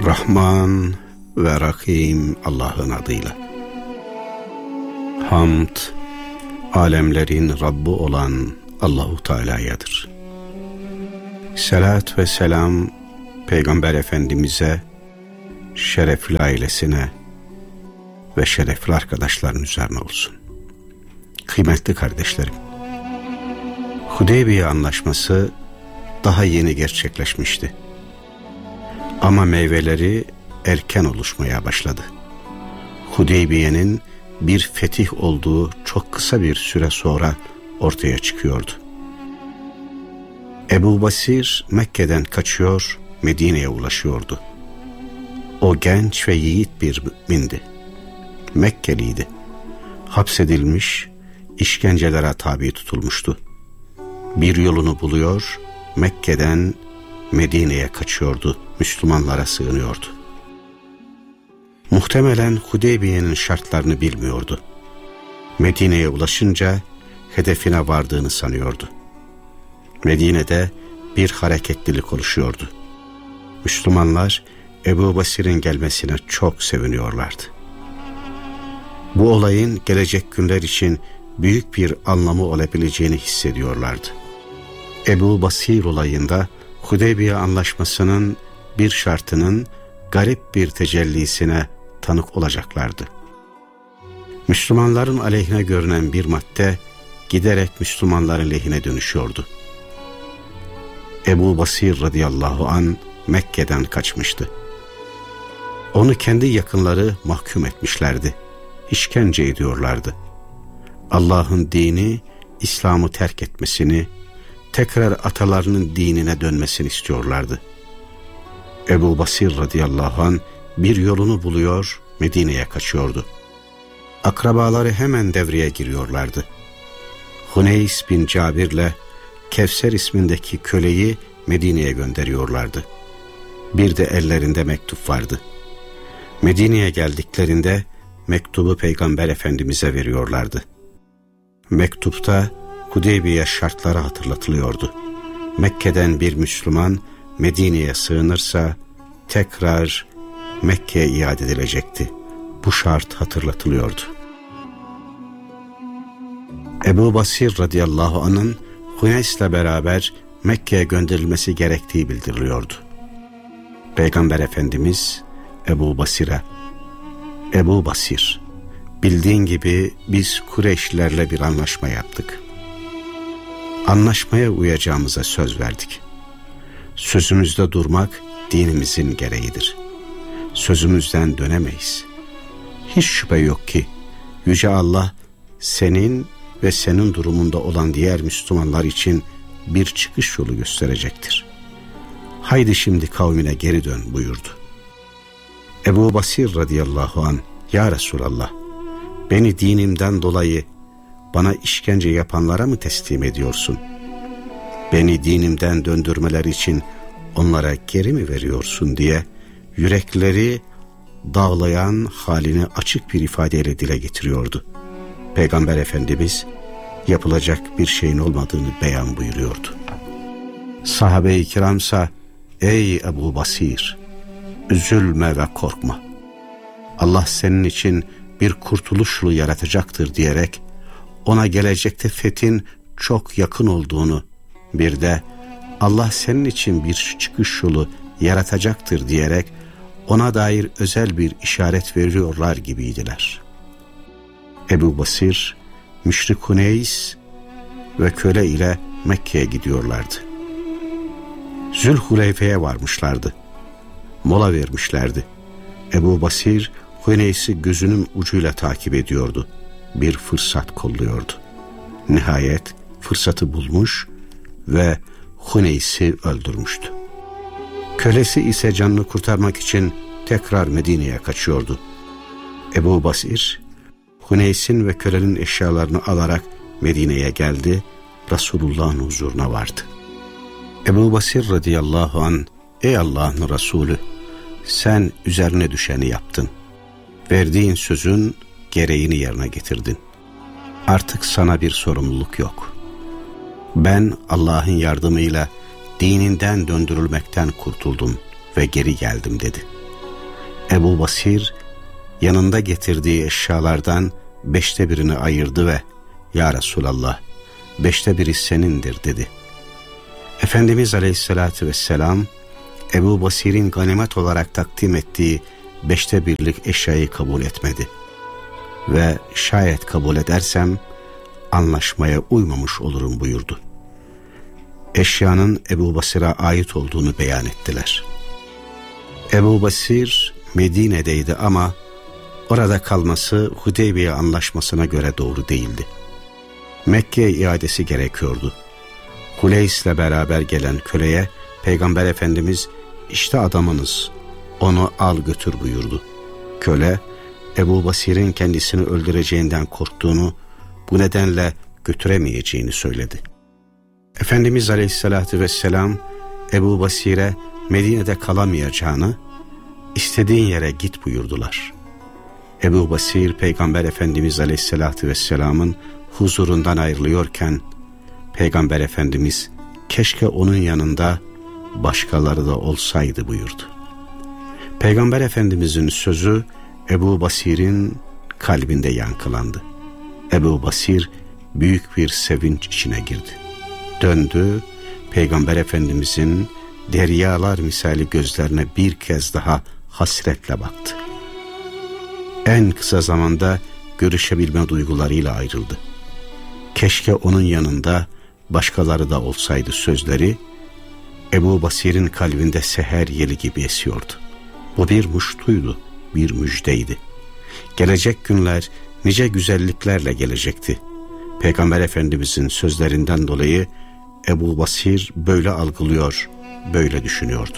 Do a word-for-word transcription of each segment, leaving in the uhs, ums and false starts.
Rahman ve Rahim Allah'ın adıyla. Hamd, alemlerin Rabbi olan Allahu Teala'yadır. Selat ve selam Peygamber Efendimiz'e, şerefli ailesine ve şerefli arkadaşların üzerine olsun. Kıymetli kardeşlerim, Hudeybiye Anlaşması daha yeni gerçekleşmişti. Ama meyveleri erken oluşmaya başladı. Hudeybiye'nin bir fetih olduğu çok kısa bir süre sonra ortaya çıkıyordu. Ebu Basir Mekke'den kaçıyor, Medine'ye ulaşıyordu. O genç ve yiğit bir mümindi. Mekkeliydi. Hapsedilmiş, işkencelere tabi tutulmuştu. Bir yolunu buluyor, Mekke'den Medine'ye kaçıyordu, Müslümanlara sığınıyordu. Muhtemelen Hudeybiye'nin şartlarını bilmiyordu. Medine'ye ulaşınca hedefine vardığını sanıyordu. Medine'de bir hareketlilik oluşuyordu. Müslümanlar Ebu Basir'in gelmesine çok seviniyorlardı. Bu olayın gelecek günler için büyük bir anlamı olabileceğini hissediyorlardı. Ebu Basir olayında Hudeybiye Anlaşması'nın bir şartının garip bir tecellisine tanık olacaklardı. Müslümanların aleyhine görünen bir madde giderek Müslümanların lehine dönüşüyordu. Ebu Basir radıyallahu an Mekke'den kaçmıştı. Onu kendi yakınları mahkum etmişlerdi. İşkence ediyorlardı. Allah'ın dini, İslam'ı terk etmesini, tekrar atalarının dinine dönmesini istiyorlardı. Ebu Basir radıyallahu anh bir yolunu buluyor, Medine'ye kaçıyordu. Akrabaları hemen devreye giriyorlardı. Huneys bin Cabir'le Kevser ismindeki köleyi Medine'ye gönderiyorlardı. Bir de ellerinde mektup vardı. Medine'ye geldiklerinde mektubu Peygamber Efendimiz'e veriyorlardı. Mektupta Hudeybiye şartları hatırlatılıyordu. Mekke'den bir Müslüman Medine'ye sığınırsa tekrar Mekke'ye iade edilecekti. Bu şart hatırlatılıyordu. Ebu Basir radıyallahu anh'ın Huneys'le beraber Mekke'ye gönderilmesi gerektiği bildiriliyordu. Peygamber Efendimiz Ebu Basir'e, Ebu Basir, bildiğin gibi biz Kureyşlilerle bir anlaşma yaptık. Anlaşmaya uyacağımıza söz verdik. Sözümüzde durmak dinimizin gereğidir. Sözümüzden dönemeyiz. Hiç şüphe yok ki Yüce Allah senin ve senin durumunda olan diğer Müslümanlar için bir çıkış yolu gösterecektir. Haydi şimdi kavmine geri dön buyurdu. Ebu Basir radıyallahu anh, ya Resulallah, beni dinimden dolayı bana işkence yapanlara mı teslim ediyorsun? Beni dinimden döndürmeler için onlara geri mi veriyorsun diye yürekleri dağlayan halini açık bir ifadeyle dile getiriyordu. Peygamber Efendimiz yapılacak bir şeyin olmadığını beyan buyuruyordu. Sahabe-i kiramsa, ey Ebu Basir, üzülme ve korkma. Allah senin için bir kurtuluş yolu yaratacaktır diyerek ona gelecekte fethin çok yakın olduğunu, bir de Allah senin için bir çıkış yolu yaratacaktır diyerek ona dair özel bir işaret veriyorlar gibiydiler. Ebu Basir, müşrik Huneys ve köle ile Mekke'ye gidiyorlardı. Zülhuleyfe'ye varmışlardı. Mola vermişlerdi. Ebu Basir, Huneys'i gözünün ucuyla takip ediyordu. Bir fırsat kolluyordu. Nihayet fırsatı bulmuş ve Huneys'i öldürmüştü. Kölesi ise canını kurtarmak için tekrar Medine'ye kaçıyordu. Ebu Basir, Huneys'in ve kölenin eşyalarını alarak Medine'ye geldi, Resulullah'ın huzuruna vardı. Ebu Basir radıyallahu anh, ey Allah'ın Resulü, sen üzerine düşeni yaptın. Verdiğin sözün gereğini yerine getirdin. Artık sana bir sorumluluk yok. Ben Allah'ın yardımıyla dininden döndürülmekten kurtuldum ve geri geldim dedi. Ebu Basir yanında getirdiği eşyalardan beşte birini ayırdı ve "Ya Resulallah, beşte biri senindir" dedi. Efendimiz Aleyhisselatü Vesselam Ebu Basir'in ganimet olarak takdim ettiği beşte birlik eşyayı kabul etmedi ve "Şayet kabul edersem anlaşmaya uymamış olurum" buyurdu. Eşyanın Ebu Basir'e ait olduğunu beyan ettiler. Ebu Basir Medine'deydi ama orada kalması Hudeybiye anlaşmasına göre doğru değildi. Mekke'ye iadesi gerekiyordu. Huleys'le beraber gelen köleye Peygamber Efendimiz "İşte adamınız, onu al götür" buyurdu. Köle Ebu Basir'in kendisini öldüreceğinden korktuğunu, bu nedenle götüremeyeceğini söyledi. Efendimiz Aleyhisselatü Vesselam Ebu Basir'e Medine'de kalamayacağını, "İstediğin yere git" buyurdular. Ebu Basir Peygamber Efendimiz Aleyhisselatü Vesselam'ın huzurundan ayrılıyorken Peygamber Efendimiz "Keşke onun yanında başkaları da olsaydı" buyurdu. Peygamber Efendimizin sözü Ebu Basir'in kalbinde yankılandı. Ebu Basir büyük bir sevinç içine girdi. Döndü, Peygamber Efendimizin deryalar misali gözlerine bir kez daha hasretle baktı. En kısa zamanda görüşebilme duygularıyla ayrıldı. "Keşke onun yanında başkaları da olsaydı" sözleri Ebu Basir'in kalbinde seher yeli gibi esiyordu. Bu bir muştuydu, bir müjdeydi. Gelecek günler nice güzelliklerle gelecekti. Peygamber Efendimizin sözlerinden dolayı Ebu Basir böyle algılıyor, böyle düşünüyordu.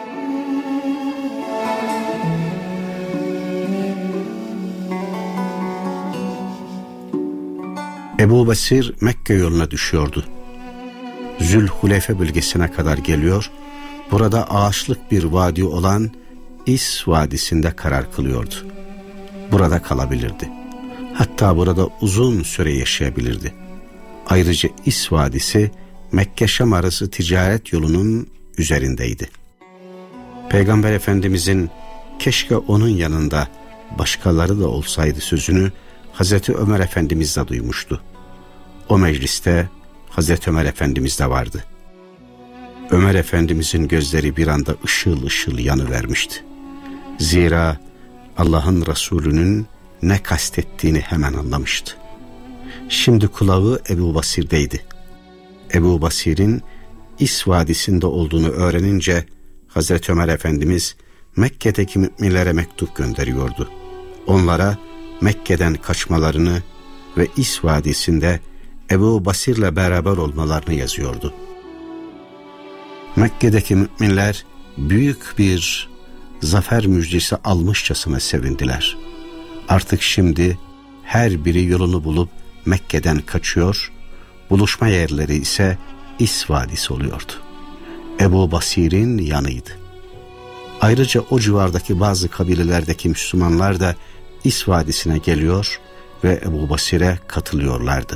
Ebu Basir Mekke yoluna düşüyordu. Zülhuleyfe bölgesine kadar geliyor, burada ağaçlık bir vadi olan İs Vadisi'nde karar kılıyordu. Burada kalabilirdi. Hatta burada uzun süre yaşayabilirdi. Ayrıca İs Vadisi Mekke-Şam arası ticaret yolunun üzerindeydi. Peygamber Efendimizin "Keşke onun yanında başkaları da olsaydı" sözünü Hazreti Ömer Efendimiz de duymuştu. O mecliste Hazreti Ömer Efendimiz de vardı. Ömer Efendimizin gözleri bir anda ışıl ışıl yanıvermişti. Zira Allah'ın Resulü'nün ne kastettiğini hemen anlamıştı. Şimdi kulağı Ebu Basir'deydi. Ebu Basir'in İs Vadisi'nde olduğunu öğrenince Hazreti Ömer Efendimiz Mekke'deki müminlere mektup gönderiyordu. Onlara Mekke'den kaçmalarını ve İs Vadisi'nde Ebu Basir'le beraber olmalarını yazıyordu. Mekke'deki müminler büyük bir zafer müjdesi almışçasına sevindiler. Artık şimdi her biri yolunu bulup Mekke'den kaçıyor, buluşma yerleri ise İs Vadisi oluyordu. Ebu Basir'in yanıydı. Ayrıca o civardaki bazı kabilelerdeki Müslümanlar da İs Vadisi'ne geliyor ve Ebu Basir'e katılıyorlardı.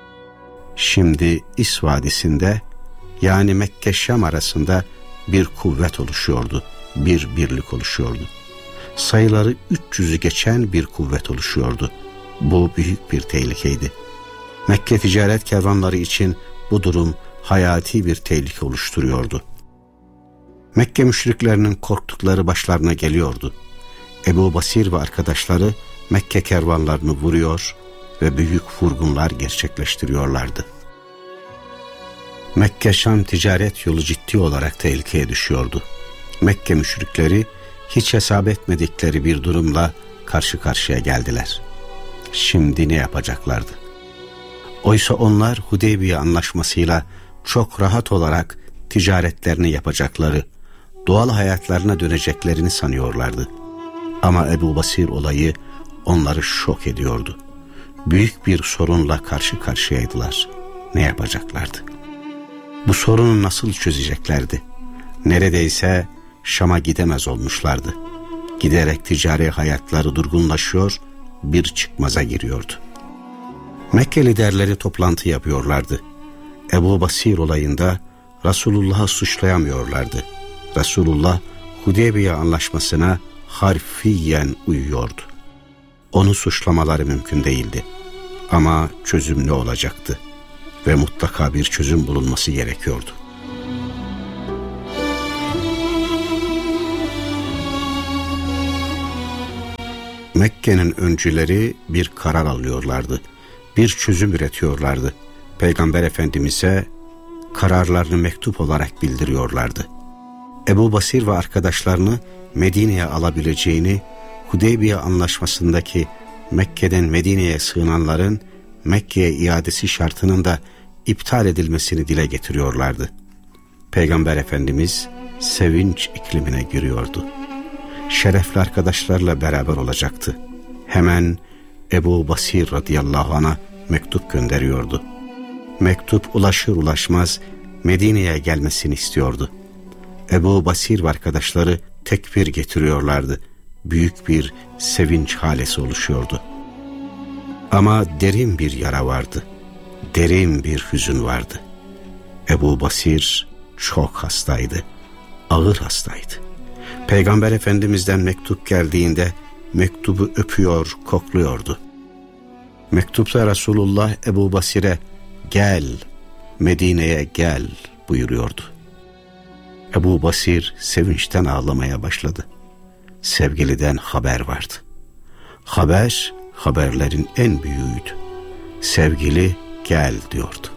Şimdi İs Vadisi'nde, yani Mekke-Şam arasında bir kuvvet oluşuyordu, bir birlik oluşuyordu. Sayıları üç yüzü geçen bir kuvvet oluşuyordu. Bu büyük bir tehlikeydi. Mekke ticaret kervanları için bu durum hayati bir tehlike oluşturuyordu. Mekke müşriklerinin korktukları başlarına geliyordu. Ebu Basir ve arkadaşları Mekke kervanlarını vuruyor ve büyük vurgunlar gerçekleştiriyorlardı. Mekke-Şam ticaret yolu ciddi olarak tehlikeye düşüyordu. Mekke müşrikleri hiç hesap etmedikleri bir durumla karşı karşıya geldiler. Şimdi ne yapacaklardı? Oysa onlar Hudeybiye anlaşmasıyla çok rahat olarak ticaretlerini yapacakları, doğal hayatlarına döneceklerini sanıyorlardı. Ama Ebu Basir olayı onları şok ediyordu. Büyük bir sorunla karşı karşıyaydılar. Ne yapacaklardı? Bu sorunu nasıl çözeceklerdi? Neredeyse Şam'a gidemez olmuşlardı. Giderek ticari hayatları durgunlaşıyor, bir çıkmaza giriyordu. Mekke liderleri toplantı yapıyorlardı. Ebu Basir olayında Resulullah'ı suçlayamıyorlardı. Resulullah Hudeybiye anlaşmasına harfiyen uyuyordu. Onu suçlamaları mümkün değildi. Ama çözüm ne olacaktı? Ve mutlaka bir çözüm bulunması gerekiyordu. Mekke'nin öncüleri bir karar alıyorlardı. Bir çözüm üretiyorlardı. Peygamber Efendimiz'e kararlarını mektup olarak bildiriyorlardı. Ebu Basir ve arkadaşlarını Medine'ye alabileceğini, Hudeybiye anlaşmasındaki Mekke'den Medine'ye sığınanların Mekke'ye iadesi şartının da iptal edilmesini dile getiriyorlardı. Peygamber Efendimiz sevinç iklimine giriyordu. Şerefli arkadaşlarla beraber olacaktı. Hemen Ebu Basir radıyallahu anh'a mektup gönderiyordu. Mektup ulaşır ulaşmaz Medine'ye gelmesini istiyordu. Ebu Basir ve arkadaşları tekbir getiriyorlardı. Büyük bir sevinç halesi oluşuyordu. Ama derin bir yara vardı. Derin bir hüzün vardı. Ebu Basir çok hastaydı. Ağır hastaydı. Peygamber Efendimiz'den mektup geldiğinde mektubu öpüyor, kokluyordu. Mektupta Resulullah Ebu Basir'e gel, Medine'ye gel buyuruyordu. Ebu Basir sevinçten ağlamaya başladı. Sevgiliden haber vardı. Haber, haberlerin en büyüğüydü. Sevgili gel diyordu.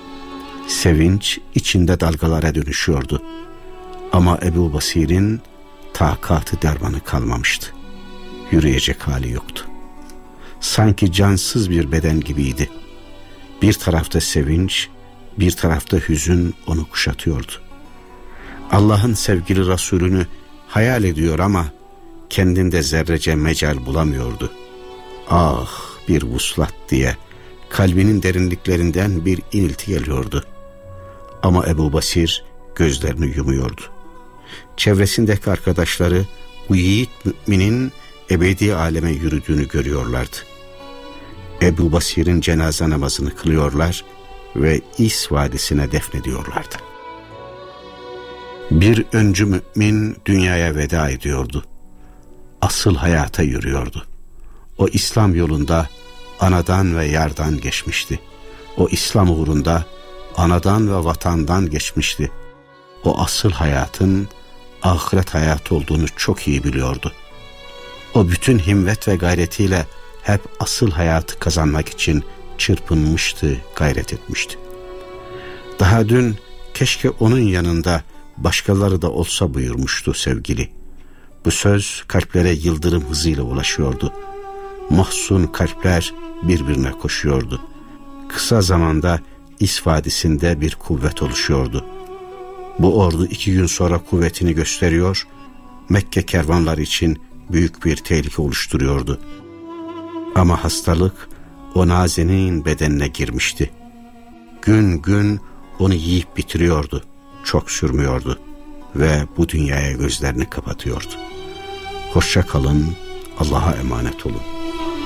Sevinç içinde dalgalara dönüşüyordu. Ama Ebu Basir'in takatı dermanı kalmamıştı. Yürüyecek hali yoktu. Sanki cansız bir beden gibiydi. Bir tarafta sevinç, bir tarafta hüzün onu kuşatıyordu. Allah'ın sevgili Resulünü hayal ediyor ama kendinde zerrece mecal bulamıyordu. Ah bir vuslat diye kalbinin derinliklerinden bir inilti geliyordu. Ama Ebu Basir gözlerini yumuyordu. Çevresindeki arkadaşları bu yiğit müminin ebedi aleme yürüdüğünü görüyorlardı. Ebu Basir'in cenaze namazını kılıyorlar ve İs Vadisi'ne defnediyorlardı. Bir öncü mümin dünyaya veda ediyordu. Asıl hayata yürüyordu. O İslam yolunda anadan ve yardan geçmişti. O İslam uğrunda anadan ve vatandan geçmişti. O asıl hayatın ahiret hayatı olduğunu çok iyi biliyordu. O bütün himmet ve gayretiyle hep asıl hayatı kazanmak için çırpınmıştı, gayret etmişti. Daha dün keşke onun yanında başkaları da olsa buyurmuştu sevgili. Bu söz kalplere yıldırım hızıyla ulaşıyordu. Mahzun kalpler birbirine koşuyordu. Kısa zamanda İs Vadisi'nde bir kuvvet oluşuyordu. Bu ordu iki gün sonra kuvvetini gösteriyor, Mekke kervanları için büyük bir tehlike oluşturuyordu. Ama hastalık o nazenin bedenine girmişti. Gün gün onu yiyip bitiriyordu. Çok sürmüyordu ve bu dünyaya gözlerini kapatıyordu. Hoşça kalın, Allah'a emanet olun.